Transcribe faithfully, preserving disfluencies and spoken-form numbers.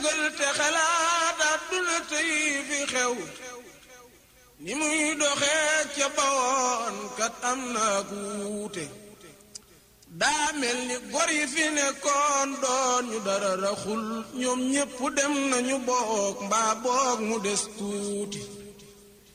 jógal te xalaat àdduna tey fi xew ni muy doxee ca bawoon kat am na guute daa mel ni gor yi fi nekkoon doon ñu dara raxul ñoom ñépp dem nañu boog mbaa boog mu des tuuti